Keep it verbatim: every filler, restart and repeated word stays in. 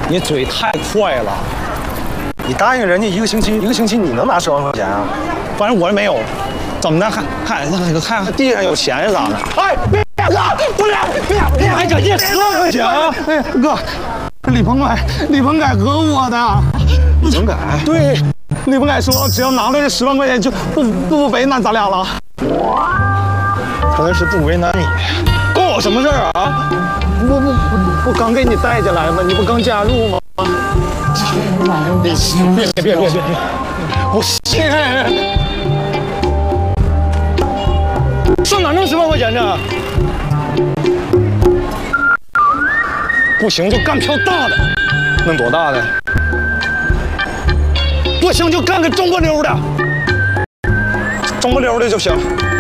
你嘴太快了。 你答应人家一个星期，一个星期你能拿十万块钱啊？ 反正我这没有，怎么的？看看那个看地上有钱是咋的？ 哎，别哥，不是，别别还整这十万块钱啊！ 哎，哥，李鹏改，李鹏改讹我的。 李鹏改？ 对，李鹏改说只要拿了这十万块钱就不不为难咱俩了。 他那是不为难你， 关我什么事儿啊？我我我刚给你带进来吗？你不刚加入吗？ 你别别别别别！ 我信。上哪弄十万块钱呢？不行就干票大的。 弄多大的？ 不行就干个中不溜的，中不溜的就行。